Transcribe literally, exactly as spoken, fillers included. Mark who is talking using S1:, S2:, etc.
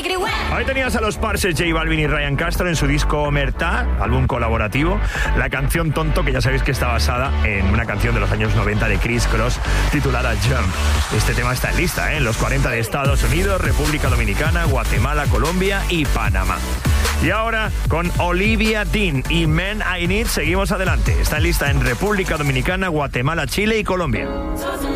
S1: Ahí tenías a los Parses, J Balvin y Ryan Castro en su disco Omertá, álbum colaborativo. La canción Tonto, que ya sabéis que está basada en una canción de los años noventa de Criss Cross titulada Jump. Este tema está en lista, ¿eh? En los cuarenta de Estados Unidos, República Dominicana, Guatemala, Colombia y Panamá. Y ahora, con Olivia Dean y Men I Need, seguimos adelante. Está en lista en República Dominicana, Guatemala, Chile y Colombia.